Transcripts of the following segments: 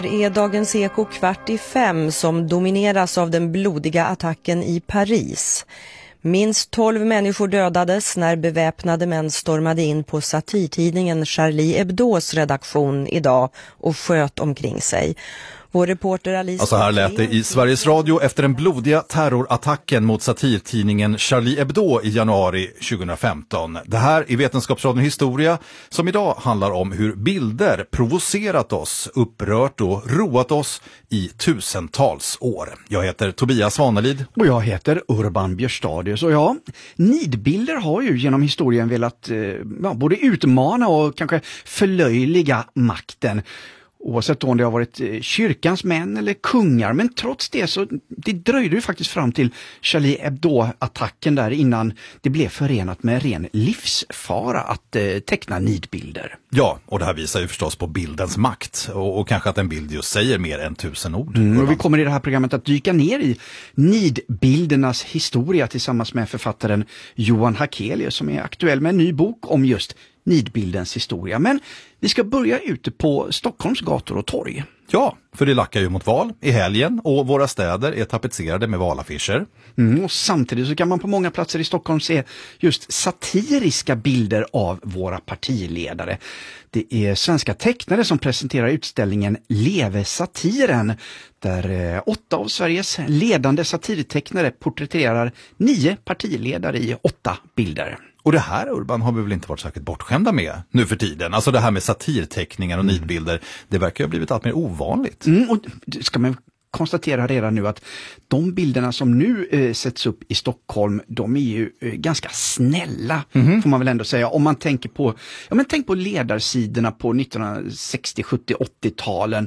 Det är Dagens Eko 4:45 som domineras av den blodiga attacken i Paris. Minst 12 människor dödades när beväpnade män stormade in på satirtidningen Charlie Hebdos redaktion idag och sköt omkring sig. Vår reporter Alice... Så här lät det i Sveriges Radio efter den blodiga terrorattacken mot satirtidningen Charlie Hebdo i januari 2015. Det här är Vetenskapsradion Historia som idag handlar om hur bilder provocerat oss, upprört och roat oss i tusentals år. Jag heter Tobias Svanelid. Och jag heter Urban Björstadius. Och ja, nidbilder har ju genom historien velat både utmana och kanske förlöjliga makten. Oavsett om det har varit kyrkans män eller kungar. Men trots det så det dröjde ju faktiskt fram till Charlie Hebdo-attacken där innan det blev förenat med ren livsfara att teckna nidbilder. Ja, och det här visar ju förstås på bildens makt. Och kanske att en bild just säger mer än 1000 ord. Och vi kommer i det här programmet att dyka ner i nidbildernas historia tillsammans med författaren Johan Hakelius som är aktuell med en ny bok om just nidbildens historia. Men vi ska börja ute på Stockholms gator och torg. Ja, för det lackar ju mot val i helgen och våra städer är tapetserade med valaffischer. Och samtidigt så kan man på många platser i Stockholm se just satiriska bilder av våra partiledare. Det är svenska tecknare som presenterar utställningen Leve satiren där 8 av Sveriges ledande satirtecknare porträtterar 9 partiledare i 8 bilder. Och det här, Urban, har vi väl inte varit särskilt bortskämda med nu för tiden. Alltså det här med satirteckningar och nidbilder, det verkar ha blivit allt mer ovanligt. Och ska man konstatera redan nu att de bilderna som nu sätts upp i Stockholm, de är ju ganska snälla, får man väl ändå säga. Om man tänker på, tänk på ledarsidorna på 1960, 70, 80-talen.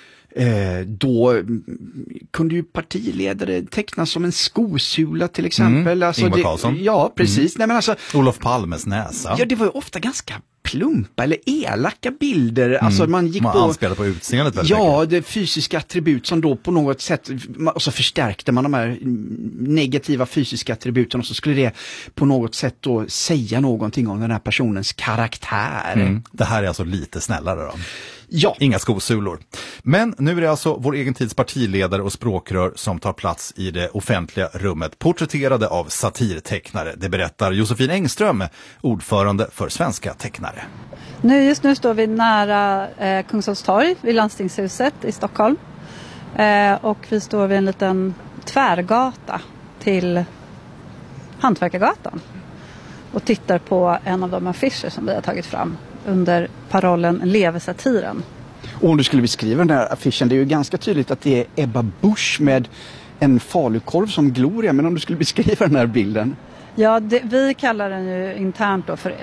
Då kunde ju partiledare tecknas som en skosula till exempel. Alltså Ingvar Carlsson. Ja, precis. Nej, men alltså, Olof Palmes näsa. Ja, det var ju ofta ganska plumpa eller elaka bilder. Alltså man gick man på... anspelade på utseendet väldigt mycket. Ja, det fysiska attribut som då på något sätt, och så förstärkte man de här negativa fysiska attributen och så skulle det på något sätt då säga någonting om den här personens karaktär. Det här är alltså lite snällare då. Ja. Inga skosulor. Men nu är det alltså vår egen tids partiledare och språkrör som tar plats i det offentliga rummet, porträtterade av satirtecknare. Det berättar Josefin Engström, ordförande för Svenska tecknare. Just nu står vi nära Kungsholms torg vid Landstingshuset i Stockholm. Och vi står vid en liten tvärgata till Hantverkargatan. Och tittar på en av de affischer som vi har tagit fram under parollen Leve satiren. Och om du skulle beskriva den här affischen, det är ju ganska tydligt att det är Ebba Busch med en falukorv som gloria, men om du skulle beskriva den här bilden? Ja, vi kallar den ju internt då för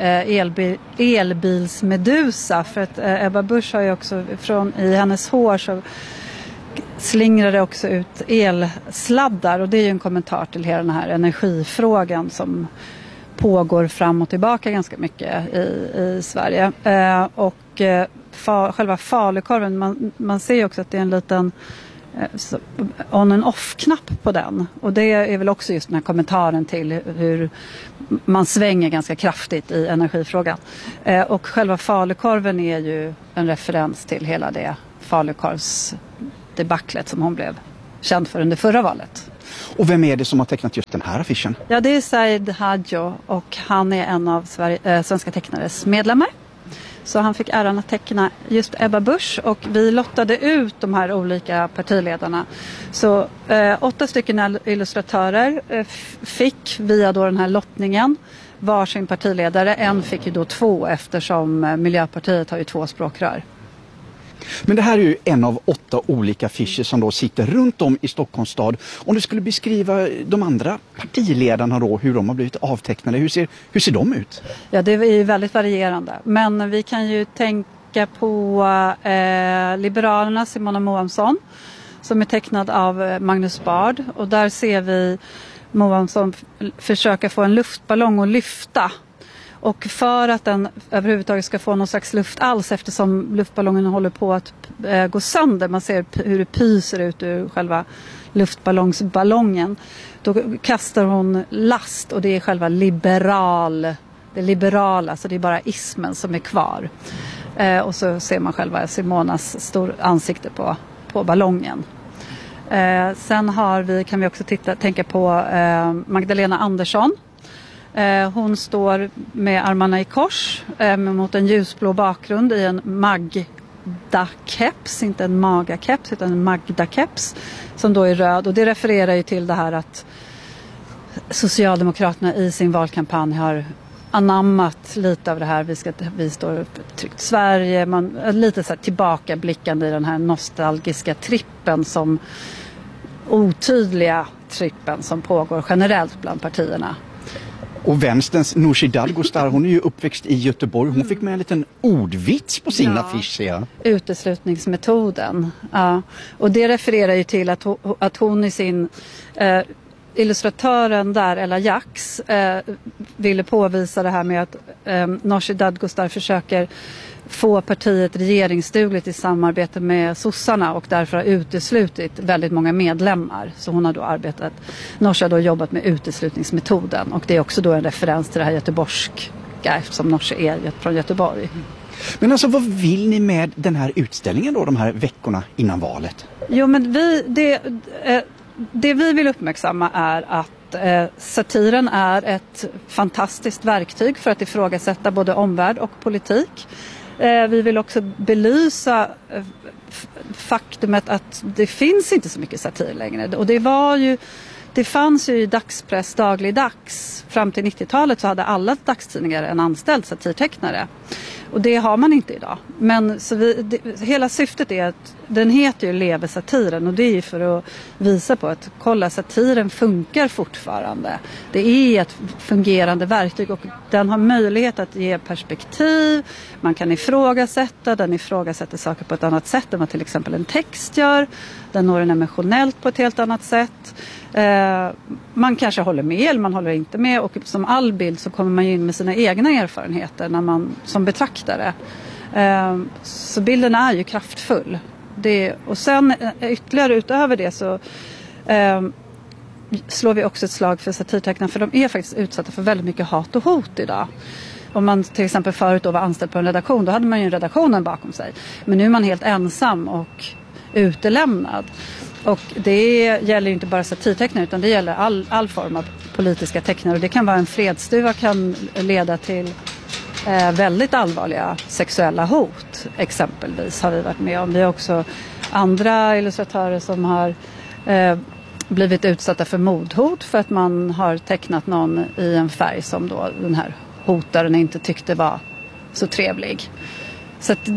elbilsmedusa, för att Ebba Busch har ju också i hennes hår så slingrar det också ut elsladdar, och det är ju en kommentar till hela den här energifrågan som pågår fram och tillbaka ganska mycket i Sverige. Själva falukorven, man ser ju också att det är en liten on and off-knapp på den. Och det är väl också just den här kommentaren till hur man svänger ganska kraftigt i energifrågan. Och själva falukorven är ju en referens till hela det falukorvsdebaclet som hon blev känd för under förra valet. Och vem är det som har tecknat just den här affischen? Ja, det är Said Hadjo, och han är en av Svenska tecknares medlemmar. Så han fick äran att teckna just Ebba Busch, och vi lottade ut de här olika partiledarna. Så 8 stycken illustratörer fick via då den här lottningen varsin partiledare. En fick ju då 2 eftersom Miljöpartiet har ju 2 språkrör. Men det här är ju en av 8 olika affischer som då sitter runt om i Stockholms stad. Om du skulle beskriva de andra partiledarna då, hur de har blivit avtecknade, hur ser de ut? Ja, det är ju väldigt varierande. Men vi kan ju tänka på Liberalerna, Simona Moamsson, som är tecknad av Magnus Bard. Och där ser vi Moamsson försöka få en luftballong att lyfta. Och för att den överhuvudtaget ska få någon slags luft alls, eftersom luftballongen håller på att gå sönder, man ser hur det pyser ut ur själva luftballongsballongen, då kastar hon last, och det är själva det liberala, så det är bara ismen som är kvar. Och så ser man själva Simonas stor ansikte på ballongen. Sen kan vi också tänka på Magdalena Andersson. Hon står med armarna i kors mot en ljusblå bakgrund i en Magda-keps, inte en Maga-keps utan en Magda-keps som då är röd. Och det refererar ju till det här att Socialdemokraterna i sin valkampanj har anammat lite av det här. Vi står upp för tryggt Sverige. Lite så här tillbakablickande i den här nostalgiska trippen otydliga trippen som pågår generellt bland partierna. Och vänsterns Nooshi Dadgostar, hon är ju uppväxt i Göteborg. Hon fick med en liten ordvits på sin affisch. Ja. Uteslutningsmetoden. Ja. Och det refererar ju till att hon i sin illustratören där, Ella Jax, ville påvisa det här med att Nooshi Dadgostar försöker få partiet regeringsdugligt i samarbete med sossarna och därför har uteslutit väldigt många medlemmar. Så hon har då Nooshi har då jobbat med uteslutningsmetoden och det är också då en referens till det här göteborgska eftersom Nooshi är från Göteborg. Men alltså vad vill ni med den här utställningen då de här veckorna innan valet? Jo men det vi vill uppmärksamma är att satiren är ett fantastiskt verktyg för att ifrågasätta både omvärld och politik. Vi vill också belysa faktumet att det finns inte så mycket satir längre. Och det fanns ju i dagspress dagligdags. Fram till 90-talet så hade alla dagstidningar en anställd satirtecknare. Och det har man inte idag. Men hela syftet är att den heter ju Leve satiren och det är ju för att visa på att kolla satiren funkar fortfarande. Det är ett fungerande verktyg och den har möjlighet att ge perspektiv. Man kan den ifrågasätter saker på ett annat sätt än vad till exempel en text gör. Den når en emotionellt på ett helt annat sätt. Man kanske håller med eller man håller inte med och som all bild så kommer man in med sina egna erfarenheter när man som betraktare. Så bilden är ju kraftfull. Och sen ytterligare utöver det så slår vi också ett slag för satirtecknare för de är faktiskt utsatta för väldigt mycket hat och hot idag. Om man till exempel förut då var anställd på en redaktion då hade man ju redaktionen bakom sig. Men nu är man helt ensam och utelämnad. Och det gäller ju inte bara satirtecknare utan det gäller all form av politiska tecknare. Och det kan vara en fredsduva kan leda till väldigt allvarliga sexuella hot exempelvis har vi varit med om. Vi har också andra illustratörer som har blivit utsatta för mordhot för att man har tecknat någon i en färg som då den här hotaren inte tyckte var så trevlig. Så att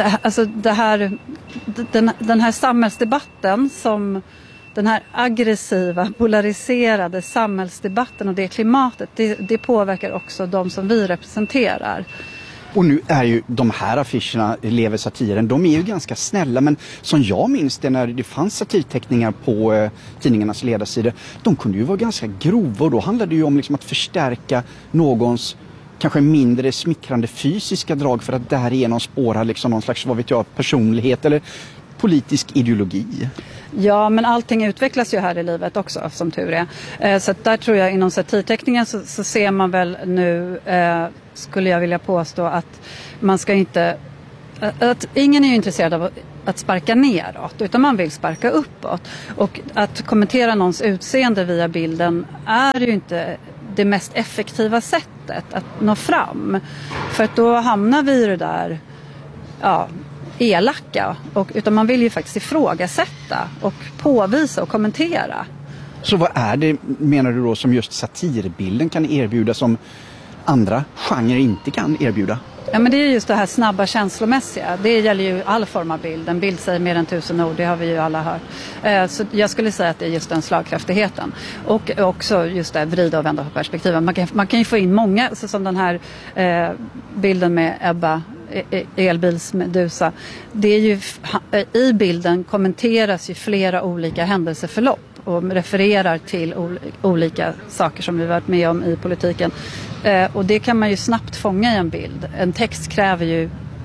den här samhällsdebatten som den här aggressiva, polariserade samhällsdebatten och det klimatet, det påverkar också de som vi representerar. Och nu är ju de här affischerna, Lever satiren, de är ju ganska snälla men som jag minns det när det fanns satirteckningar på tidningarnas ledarsidor, de kunde ju vara ganska grova och då handlade det ju om liksom att förstärka någons kanske mindre smickrande fysiska drag för att därigenom spåra liksom någon slags, vad vet jag, personlighet eller politisk ideologi. Ja, men allting utvecklas ju här i livet också, som tur är. Så att där tror jag inom satirteckningen så ser man väl nu, skulle jag vilja påstå, att man ska inte... Att ingen är ju intresserad av att sparka neråt, utan man vill sparka uppåt. Och att kommentera någons utseende via bilden är ju inte det mest effektiva sättet att nå fram. För att då hamnar vi i det där... Ja, elaka, utan man vill ju faktiskt ifrågasätta och påvisa och kommentera. Så vad är det, menar du då, som just satirbilden kan erbjuda som andra genrer inte kan erbjuda? Ja, men det är just det här snabba känslomässiga. Det gäller ju all form av bild. En bild säger mer än 1000 ord, det har vi ju alla hört. Så jag skulle säga att det är just den slagkraftigheten. Och också just det här vrida och vända på perspektiven. Man kan ju få in många, så som den här bilden med Ebba elbilsmedusa. Det är ju, i bilden kommenteras ju flera olika händelseförlopp och refererar till olika saker som vi varit med om i politiken. Och det kan man ju snabbt fånga i en bild. En text kräver ju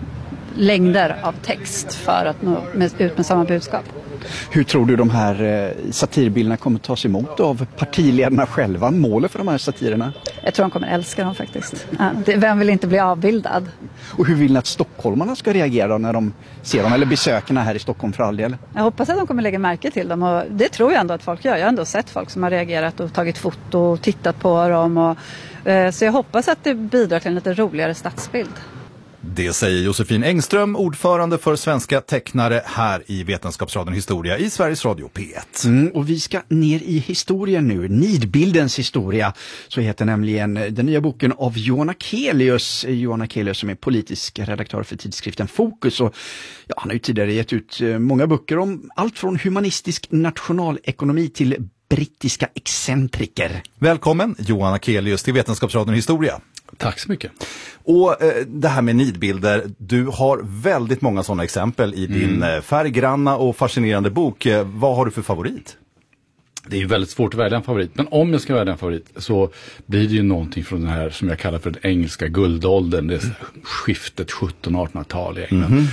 längder av text för att nå ut med samma budskap. Hur tror du de här satirbilderna kommer tas emot av partiledarna själva? Målet för de här satirerna? Jag tror de kommer älska dem faktiskt. Vem vill inte bli avbildad? Och hur vill ni att stockholmarna ska reagera när de ser dem, eller besökarna här i Stockholm för all del? Jag hoppas att de kommer lägga märke till dem, och det tror jag ändå att folk gör. Jag har ändå sett folk som har reagerat och tagit foto och tittat på dem. Så jag hoppas att det bidrar till en lite roligare stadsbild. Det säger Josefin Engström, ordförande för Svenska tecknare här i Vetenskapsradion Historia i Sveriges Radio P1. Och vi ska ner i historien nu, nidbildens historia, så heter nämligen den nya boken av Johan Akelius. Johan Akelius som är politisk redaktör för tidskriften Fokus, och han har ju tidigare gett ut många böcker om allt från humanistisk nationalekonomi till brittiska excentriker. Välkommen Johan Akelius till Vetenskapsradion Historia. Tack så mycket. Och det här med nidbilder, du har väldigt många sådana exempel i din färggranna och fascinerande bok. Vad har du för favorit? Det är ju väldigt svårt att välja en favorit, men om jag ska välja en favorit så blir det ju någonting från den här som jag kallar för den engelska guldåldern, det är skiftet 1700-1800-tal i England.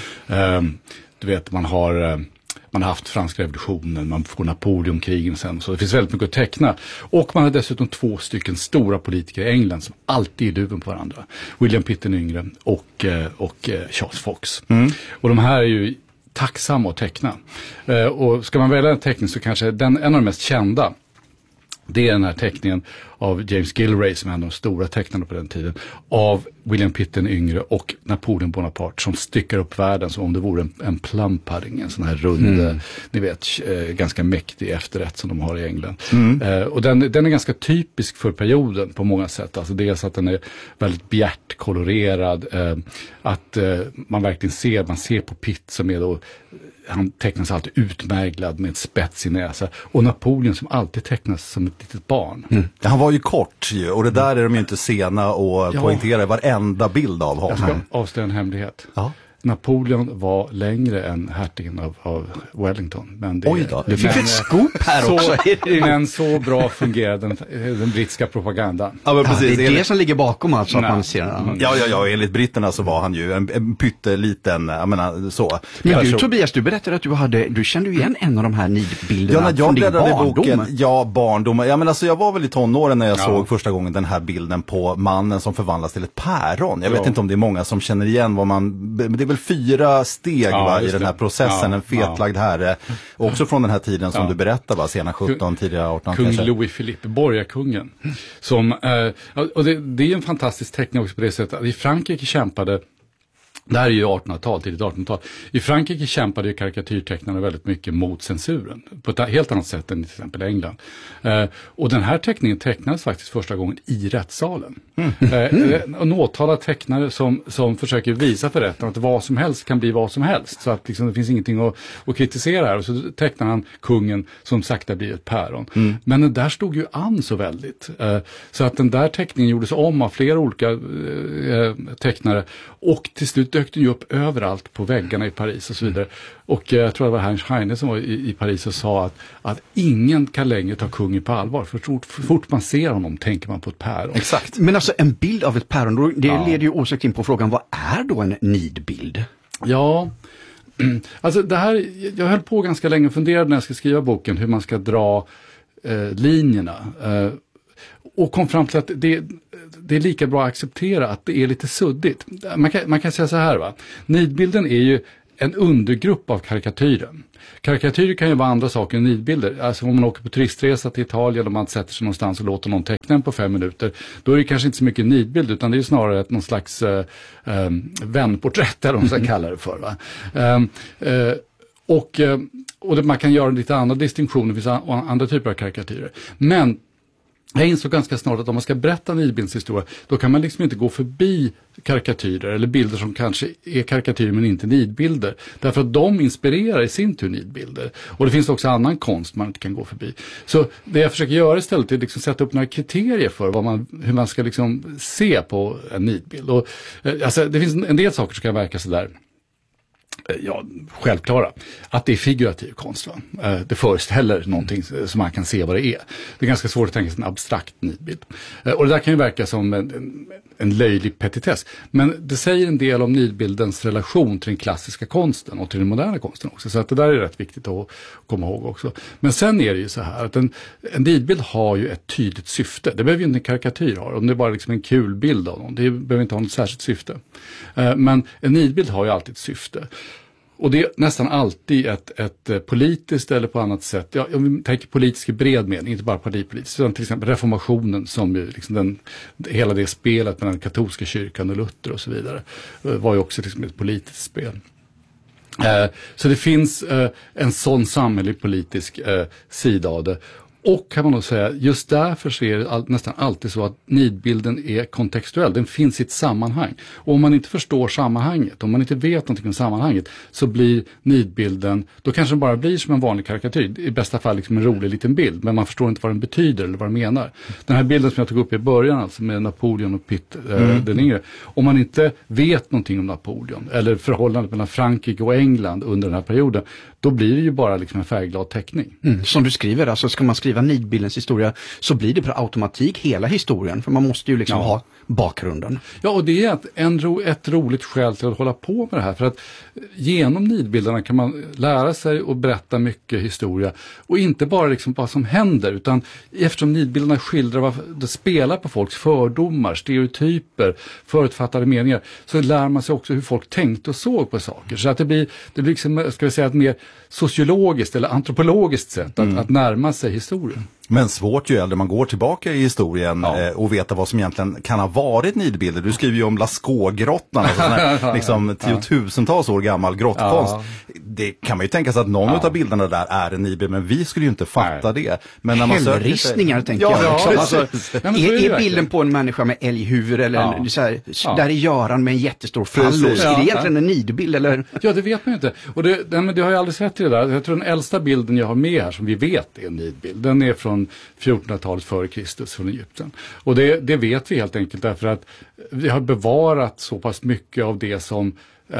Du vet, man har haft franska revolutionen, man får Napoleonkrigen sen, så det finns väldigt mycket att teckna. Och man har dessutom 2 stycken stora politiker i England som alltid är luven på varandra. William Pitt den yngre och Charles Fox. Och de här är ju tacksamma att teckna. Och ska man välja en teckning så kanske en av de mest kända, det är den här teckningen av James Gillray, som är en av de stora tecknarna på den tiden, av William Pitt den yngre och Napoleon Bonaparte, som styckar upp världen som om det vore en plum pudding, en sån här rund, ni vet, ganska mäktig efterrätt som de har i England. Och den är ganska typisk för perioden på många sätt. Alltså dels att den är väldigt bjärt kolorerad, att man verkligen ser på Pitt som är då, han tecknas alltid utmärglad med ett spets i näsa. Och Napoleon som alltid tecknas som ett litet barn. Han var ju kort ju, och det där är de ju inte sena och poängtera i varenda bild av honom. Jag ska avslöja en hemlighet. Ja. Napoleon var längre än hertigen av Wellington. Men det, oj då, det fick ett scoop här också. Men så bra fungerade den brittiska propagandan. Ja, men precis, det är det som ligger bakom alltså, att man ser den. Ja, enligt britterna så var han ju en pytteliten, jag menar så. Men du Tobias, du berättade att du kände igen en av de här nidbilderna från din barndom. Boken, barndom. Ja, men alltså jag var väl i tonåren när jag såg första gången den här bilden på mannen som förvandlas till ett päron. Jag vet inte om det är många som känner igen vad man, det är väl 4 steg i den här processen, en fetlagd herre. Också från den här tiden som du berättar, sena 17, tidiga 18 Kung kanske. Louis Philippe, borgarkungen. Som, och det är en fantastisk teckning också på det sättet att i Frankrike kämpade, det här är ju 1800-tal, tidigt 1800-tal. I Frankrike kämpade ju karikatyrtecknarna väldigt mycket mot censuren. På ett helt annat sätt än till exempel England. Och den här teckningen tecknades faktiskt första gången i rättssalen. En åtalad tecknare som försöker visa för rätten att vad som helst kan bli vad som helst. Så att liksom, det finns ingenting att kritisera här. Och så tecknar han kungen som sakta blir ett päron. Men den där stod ju an så väldigt. Så att den där teckningen gjordes om av flera olika tecknare. Och till slut dök den ju upp överallt på väggarna i Paris och så vidare. Och jag tror det var Ernst Heine som var i Paris och sa att ingen kan längre ta kungen på allvar. För fort man ser honom tänker man på ett päron. Exakt. Men alltså en bild av ett päron, det leder ju osökt in på frågan, vad är då en nidbild? Ja, alltså det här, jag höll på ganska länge och funderade när jag ska skriva boken hur man ska dra linjerna. Och kom fram till att det är lika bra att acceptera att det är lite suddigt. Man kan säga så här, va. Nidbilden är ju en undergrupp av karikatyren. Karikatyrer kan ju vara andra saker än nidbilder. Alltså om man åker på turistresa till Italien och man sätter sig någonstans och låter någon teckna en på 5 minuter. Då är det kanske inte så mycket nidbild utan det är snarare någon slags vänporträtt eller vad man ska kalla det för. Va? Och man kan göra lite andra distinktioner, det finns andra typer av karikatyrer. Men jag insåg ganska snart att om man ska berätta en nidbildshistoria då kan man liksom inte gå förbi karikatyrer eller bilder som kanske är karikatyrer men inte nidbilder. Därför att de inspirerar i sin tur nidbilder. Och det finns också annan konst man inte kan gå förbi. Så det jag försöker göra istället är liksom sätta upp några kriterier för hur man ska liksom se på en nidbild. Och, alltså, det finns en del saker som kan verka sådär självklara. Att det är figurativ konst. Va? Det föreställer någonting som man kan se vad det är. Det är ganska svårt att tänka sig en abstrakt nidbild. Och det där kan ju verka som en löjlig petitess. Men det säger en del om nidbildens relation till den klassiska konsten och till den moderna konsten också. Så att det där är rätt viktigt att komma ihåg också. Men sen är det ju så här att en nidbild har ju ett tydligt syfte. Det behöver ju inte en karikatyr ha. Om det är bara liksom en kul bild av någon. Det behöver inte ha något särskilt syfte. Men en nidbild har ju alltid ett syfte. Och det är nästan alltid ett politiskt eller på annat sätt. Jag tänker politisk i bred mening, inte bara partipolitiskt. Utan till exempel reformationen som ju liksom hela det spelet mellan den katolska kyrkan och Luther och så vidare var ju också liksom ett politiskt spel. Så det finns en sån samhällelig politisk sida av det. Och kan man nog säga, just därför så är det nästan alltid så att nidbilden är kontextuell. Den finns i ett sammanhang. Och om man inte förstår sammanhanget, om man inte vet någonting om sammanhanget, så blir nidbilden, då kanske den bara blir som en vanlig karikatyr. I bästa fall liksom en rolig liten bild, men man förstår inte vad den betyder eller vad den menar. Den här bilden som jag tog upp i början, alltså med Napoleon och Pitt den yngre. Om man inte vet någonting om Napoleon, eller förhållandet mellan Frankrike och England under den här perioden, då blir det ju bara liksom en färgglad teckning. Som du skriver, alltså ska man skriva nidbildens historia så blir det per automatik hela historien, för man måste ju liksom ha bakgrunden. Ja, och det är ett roligt skäl till att hålla på med det här, för att genom nidbilderna kan man lära sig och berätta mycket historia och inte bara liksom vad som händer, utan eftersom nidbilderna skildrar vad det spelar på folks fördomar, stereotyper, förutfattade meningar, så lär man sig också hur folk tänkte och såg på saker, så att det blir liksom, ska vi säga, ett mer sociologiskt eller antropologiskt sätt att närma sig historien. Men svårt ju äldre man går tillbaka i historien och veta vad som egentligen kan ha varit nidbilder. Du skriver ju om Lascaux-grottan, alltså liksom tiotusentals år gammal grottkonst. Det kan man ju tänka sig att någon av bilderna där är en nidbild, men vi skulle ju inte fatta det. Men när man hällristningar tänker jag. Alltså, är bilden på en människa med älghuvud eller så här, där är Göran med en jättestor fallos. Är det egentligen en nidbild eller? Ja, det vet man ju inte. Och det har jag aldrig sett i det där. Jag tror den äldsta bilden jag har med här som vi vet är en nidbild. Den är från 1400-talet före Kristus från Egypten. Och det vet vi helt enkelt därför att vi har bevarat så pass mycket av det som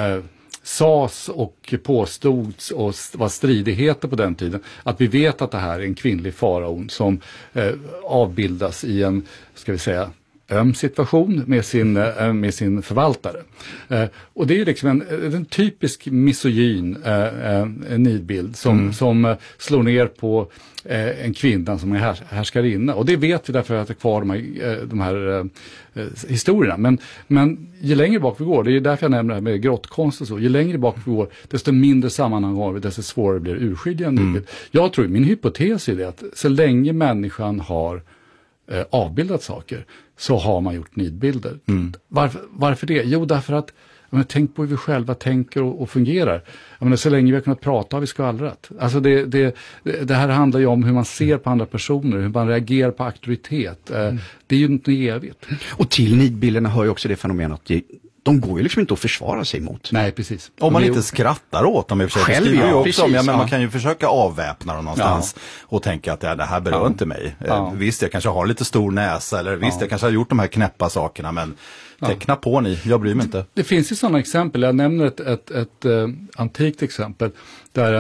sades och påstods och var stridigheter på den tiden, att vi vet att det här är en kvinnlig faraon som avbildas i en, ska vi säga, situation med sin förvaltare. Och det är liksom en typisk misogyn nidbild som slår ner på en kvinna som är härskarinna. Och det vet vi därför att det är kvar de här historierna. Men ju längre bak vi går, det är därför jag nämner det här med grottkonst och så, ju längre bak vi går, desto mindre sammanhang har vi, desto svårare blir det urskilja en nidbild. Jag tror, min hypotes är det att så länge människan har avbildat saker så har man gjort nidbilder. Varför det? Jo, därför att tänk på hur vi själva tänker och fungerar. Så länge vi har kunnat prata har vi skvallrat. Alltså det här handlar ju om hur man ser på andra personer, hur man reagerar på auktoritet. Det är ju inte evigt. Och till nidbilderna hör ju också det fenomenet att de går ju liksom inte att försvara sig mot. Nej, precis. Om man inte skrattar åt dem i och för sig. Själv, men man kan ju försöka avväpna dem någonstans och tänka att det här berör inte mig. Visst, jag kanske har lite stor näsa eller visst, jag kanske har gjort de här knäppa sakerna, men teckna på ni, jag bryr mig inte. Det finns ju sådana exempel. Jag nämner ett antikt exempel där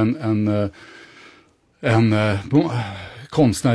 en konstnär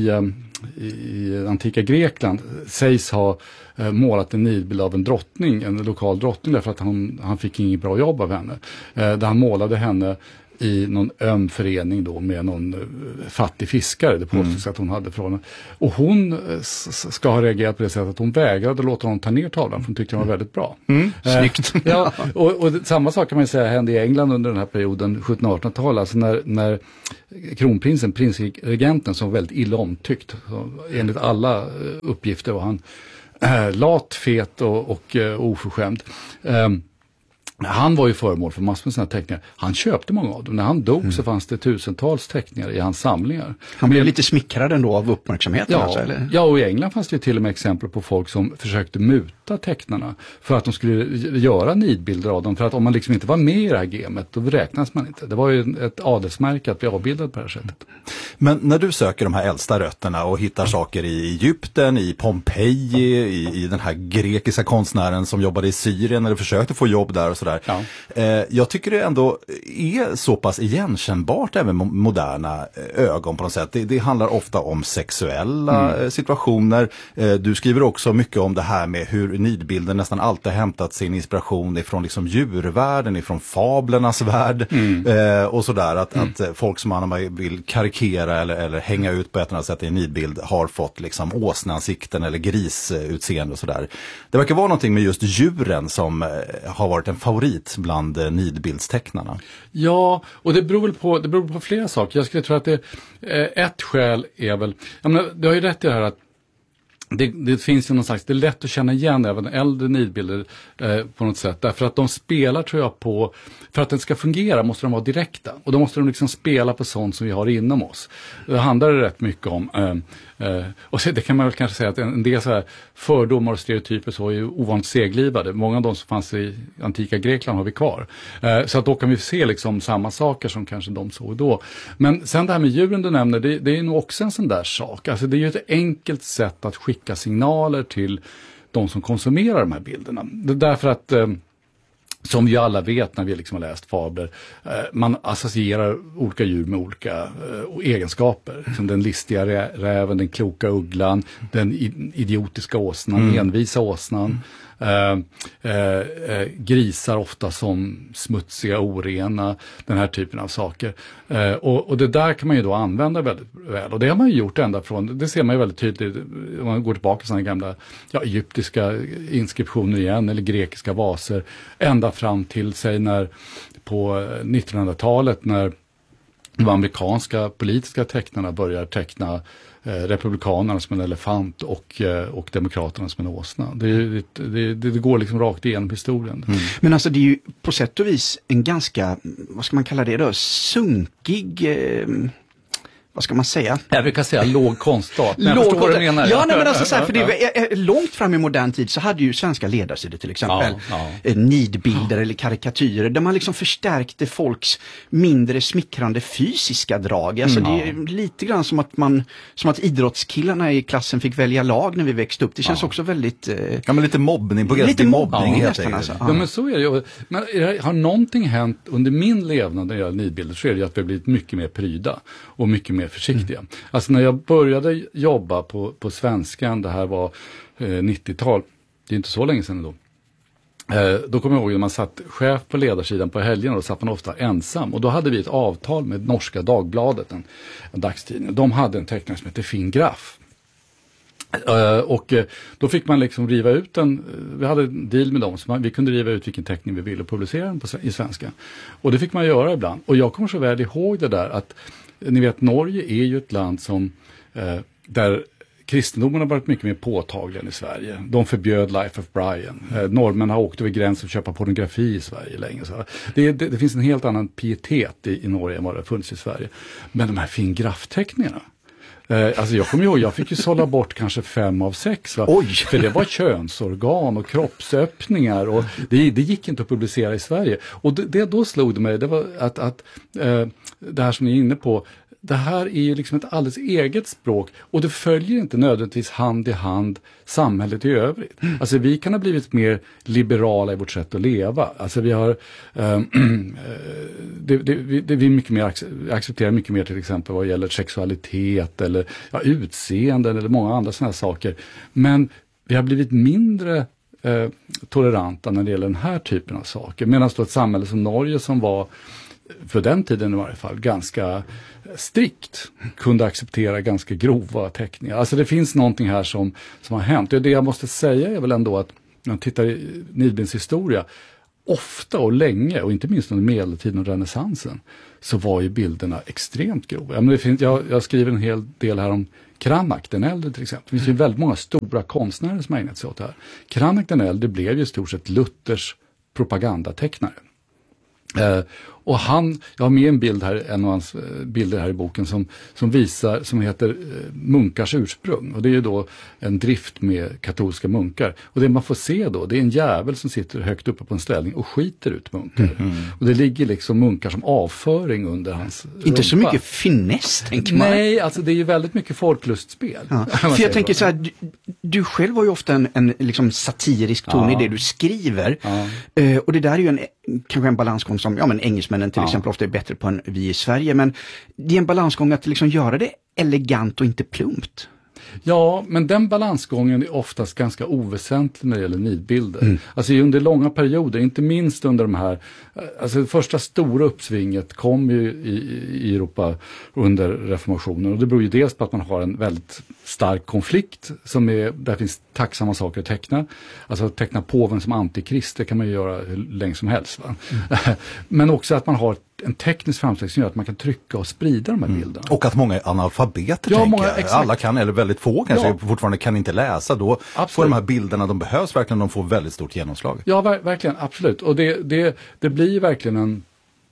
i antika Grekland sägs ha målat en nidbild av en drottning, en lokal drottning, därför att han fick inget bra jobb av henne. Där han målade henne i någon öm förening då med någon fattig fiskare, det påstås att hon hade från. Och hon ska ha reagerat på det sättet att hon vägrade låta honom ta ner tavlan, för hon tyckte den var väldigt bra. Snyggt. Ja, och samma sak kan man säga hände i England under den här perioden, 1700-1800-talet, alltså när kronprinsen, prinsregenten, som var väldigt illa omtyckt, enligt alla uppgifter var han lat, fet och oförskämd. Han var ju föremål för massor med sådana teckningar. Han köpte många av dem. När han dog så fanns det tusentals teckningar i hans samlingar. Han blev lite smickrad ändå av uppmärksamheten. Ja, alltså, eller? Ja, och i England fanns det till och med exempel på folk som försökte muta tecknarna för att de skulle göra nidbilder av dem. För att om man liksom inte var med i det här gamet, då räknas man inte. Det var ju ett adelsmärke att bli avbildad på det här sättet. Men när du söker de här äldsta rötterna och hittar saker i Egypten, i Pompeji, i den här grekiska konstnären som jobbade i Syrien eller försökte få jobb där och sådär. sådär. Jag tycker det ändå är så pass igenkännbart även med moderna ögon på något sätt. Det handlar ofta om sexuella situationer. Du skriver också mycket om det här med hur nidbilden nästan alltid hämtat sin inspiration ifrån liksom djurvärlden, ifrån fablernas värld och sådär. Att folk som man vill karikera eller hänga ut på ett eller annat sätt i en nidbild har fått liksom åsneansikten eller grisutseende och sådär. Det verkar vara någonting med just djuren som har varit en favorit bland nidbildstecknarna. Ja, och det beror på flera saker. Jag skulle tro att ett skäl är väl, jag menar, du har ju rätt i det här att det finns ju någon slags, det är lätt att känna igen även äldre nidbilder på något sätt. Därför att de spelar, tror jag, på, för att det ska fungera måste de vara direkta. Och då måste de liksom spela på sånt som vi har inom oss. Det handlar rätt mycket om, och så, det kan man väl kanske säga att en del så här fördomar och stereotyper så är ju ovanligt seglivade. Många av de som fanns i antika Grekland har vi kvar. Så att då kan vi se liksom samma saker som kanske de såg då. Men sen det här med djuren du nämner, det är nog också en sån där sak. Alltså det är ju ett enkelt sätt att skicka signaler till de som konsumerar de här bilderna. Det är därför att som vi alla vet när vi liksom har läst fabler, man associerar olika djur med olika egenskaper. Som den listiga räven, den kloka ugglan, den idiotiska åsnan, envisa åsnan. Grisar ofta som smutsiga, orena, den här typen av saker. Och det där kan man ju då använda väldigt väl. Och det har man ju gjort ända från, det ser man ju väldigt tydligt om man går tillbaka till sådana gamla egyptiska inskriptioner igen, eller grekiska vaser, ända fram till sig när på 1900-talet när de amerikanska politiska tecknarna börjar teckna republikanerna som en elefant och demokraterna som en åsna. Det går liksom rakt igenom historien. Men alltså det är ju på sätt och vis en ganska, vad ska man kalla det då, sunkig, vad ska man säga? Jag brukar säga låg konstart. Men jag förstår vad du menar. Ja, nej, men alltså så här, för det är långt fram i modern tid så hade ju svenska ledarsidor till exempel nidbilder eller karikatyrer där man liksom förstärkte folks mindre smickrande fysiska drag. Alltså det är lite grann som att idrottskillarna i klassen fick välja lag när vi växte upp. Det känns också väldigt men lite mobbning på lite mobbning helt enkelt. Alltså. Ja, men så är det ju. Men har någonting hänt under min levnad när jag gör nidbilder så är det ju att vi har blivit mycket mer pryda och mycket mer försiktiga. Alltså när jag började jobba på Svenskan, det här var 90-tal, det är inte så länge sedan då kommer jag ihåg när man satt chef på ledarsidan på helgen och satt man ofta ensam. Och då hade vi ett avtal med Norska Dagbladet, en dagstidning. De hade en tecknare som heter Finn Graff. Och då fick man liksom riva ut den, vi hade en deal med dem så vi kunde riva ut vilken teckning vi ville publicera den i svenska. Och det fick man göra ibland. Och jag kommer så väl ihåg det där att ni vet, Norge är ju ett land som där kristendomen har varit mycket mer påtaglig än i Sverige. De förbjöd Life of Brian. Norrmän har åkt över gränsen för att köpa pornografi i Sverige länge. Så det finns en helt annan pietet i Norge än vad det har funnits i Sverige. Men de här Finn Graff-teckningarna. Alltså jag kommer ihåg, jag fick ju sålla bort kanske 5 av 6. Va? Oj. För det var könsorgan och kroppsöppningar och det gick inte att publicera i Sverige. Och då slog det mig, det var att det här som ni är inne på, det här är ju liksom ett alldeles eget språk och det följer inte nödvändigtvis hand i hand samhället i övrigt. Alltså vi kan ha blivit mer liberala i vårt sätt att leva. Alltså vi har vi mycket mer accepterar mycket mer till exempel vad gäller sexualitet eller utseenden eller många andra sådana här saker. Men vi har blivit mindre toleranta när det gäller den här typen av saker. Medan då ett samhälle som Norge som var för den tiden i varje fall ganska strikt kunde acceptera ganska grova teckningar. Alltså det finns någonting här som har hänt. Det jag måste säga är väl ändå att när man tittar i nidbildens historia ofta och länge och inte minst under medeltiden och renässansen så var ju bilderna extremt grova. Jag skriver en hel del här om Cranach den äldre till exempel. Det finns ju väldigt många stora konstnärer som har ägnat sig åt det här. Cranach den äldre blev ju i stort sett Luthers propagandatecknare. Och jag har med en bild här, en av hans bilder här i boken som visar, som heter Munkars ursprung. Och det är ju då en drift med katolska munkar. Och det man får se då, det är en jävel som sitter högt uppe på en ställning och skiter ut munkar. Och det ligger liksom munkar som avföring under hans rumpa. Inte så mycket finess, tänker man. Nej, alltså det är ju väldigt mycket folklustspel. Ja. För jag tänker så här, du själv har ju ofta en liksom satirisk ton i det du skriver. Ja. Och det där är ju kanske en balansgång som engelsmännen till exempel ofta är bättre på än vi i Sverige. Men det är en balansgång att liksom göra det elegant och inte plumpt. Ja, men den balansgången är oftast ganska oväsentlig när det gäller nidbilder. Alltså under långa perioder, inte minst under de här, alltså det första stora uppsvinget kom ju i Europa under reformationen, och det beror ju dels på att man har en väldigt stark konflikt där finns tacksamma saker att teckna. Alltså att teckna påven som antikrist, det kan man ju göra hur länge som helst. Va? Men också att man har en teknisk framsteg som gör att man kan trycka och sprida de här bilderna. Och att många är analfabeter, alla kan, eller väldigt få kanske fortfarande kan inte läsa. Då får de här bilderna, de behövs verkligen, de får väldigt stort genomslag. Ja, verkligen, absolut. Och det blir verkligen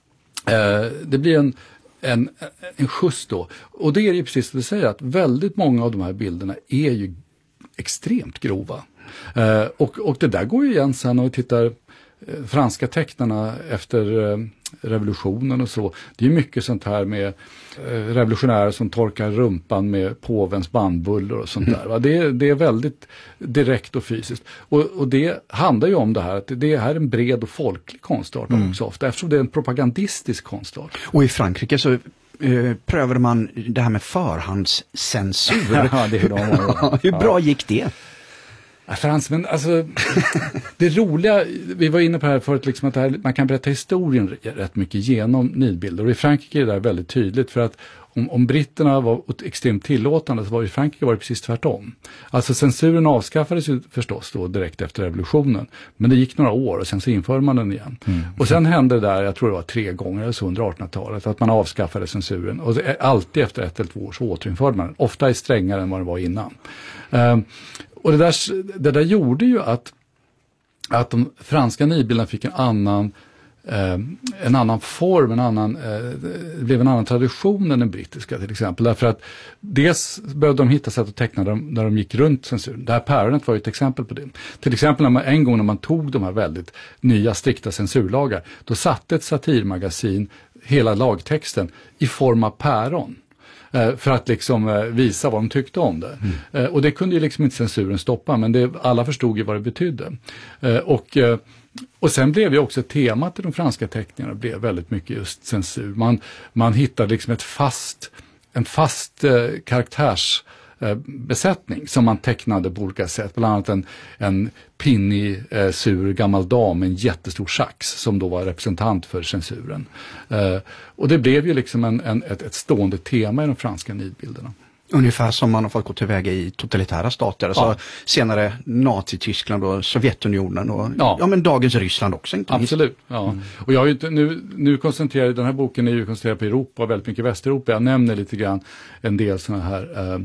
en skjuts då. Och det är ju precis som du säger, att väldigt många av de här bilderna är ju extremt grova. Och det där går ju igen sen när vi tittar franska tecknarna efter revolutionen och så. Det är mycket sånt här med revolutionärer som torkar rumpan med påvens bandbullor och sånt där. Va? Det är väldigt direkt och fysiskt. Och det handlar ju om det här, att det här är en bred och folklig konstart också ofta, eftersom det är en propagandistisk konstart. Och i Frankrike så prövade man det här med förhandscensur. Ja, det är hur bra gick det? Men alltså, det roliga, vi var inne på det här förut, liksom att man kan berätta historien rätt mycket genom nidbilder. Och i Frankrike är det där väldigt tydligt, för att om britterna var extremt tillåtande, så var i Frankrike var det precis tvärtom. Alltså censuren avskaffades ju förstås då direkt efter revolutionen, men det gick några år och sen så införde man den igen. Och sen hände det där, jag tror det var 3 gånger eller så under 1800-talet, att man avskaffade censuren, och alltid efter 1 eller 2 år så återinförde man den. Ofta är strängare än vad det var innan. Och det där gjorde ju att de franska nidbilderna fick en annan form, det blev en annan tradition än den brittiska till exempel. Därför att dels behövde de hitta sätt att teckna där de gick runt censuren. Det här päronet var ju ett exempel på det. Till exempel när man tog de här väldigt nya strikta censurlagar, då satte ett satirmagasin hela lagtexten i form av päron. För att liksom visa vad de tyckte om det. Och det kunde ju liksom inte censuren stoppa, men alla förstod ju vad det betydde. Och sen blev ju också temat i de franska teckningarna blev väldigt mycket just censur. Man hittade liksom en fast karaktärsbesättning som man tecknade på olika sätt. Bland annat en pinnig, sur gammal dam med en jättestor sax som då var representant för censuren. Och det blev ju liksom ett stående tema i de franska nidbilderna. Ungefär som man har fått gå tillväga i totalitära stater. Alltså senare Nazityskland och Sovjetunionen och men dagens Ryssland också. Inte absolut, ja. Och jag har ju inte, nu koncentrerar den här boken är ju koncentrerad på Europa och väldigt mycket Västeuropa. Jag nämner lite grann en del sådana här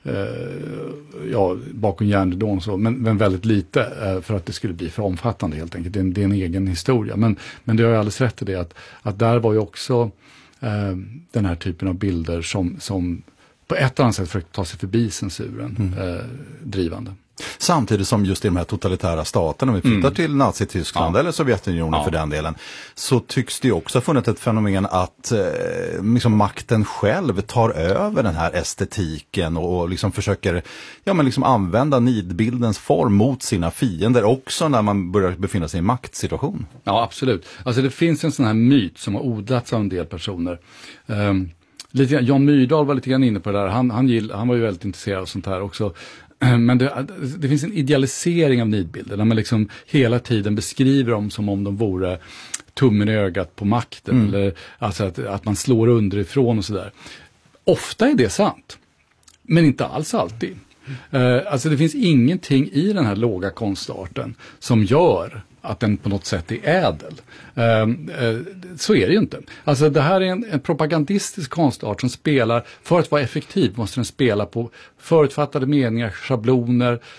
bakom järnridån så, men väldigt lite för att det skulle bli för omfattande helt enkelt. Det är en egen historia. Men det har jag alldeles rätt i det att där var ju också den här typen av bilder som på ett annat sätt för att ta sig förbi censuren drivande. Samtidigt som just i de här totalitära staterna, om vi flyttar till Nazityskland eller Sovjetunionen för den delen, så tycks det också ha funnits ett fenomen att liksom makten själv tar över den här estetiken och liksom försöker använda nidbildens form mot sina fiender också när man börjar befinna sig i en maktsituation. Ja, absolut. Alltså det finns en sån här myt som har odlats av en del personer. Jan Myrdal var lite grann inne på det där. Han var ju väldigt intresserad av sånt här också. Men det finns en idealisering av nidbilder där man liksom hela tiden beskriver dem som om de vore tummen i ögat på makten. Eller alltså att man slår underifrån och sådär. Ofta är det sant, men inte alls alltid. Alltså det finns ingenting i den här låga konstarten som gör att den på något sätt är ädel. Så är det ju inte. Alltså det här är en propagandistisk konstart som spelar, för att vara effektiv måste den spela på förutfattade meningar, schabloner,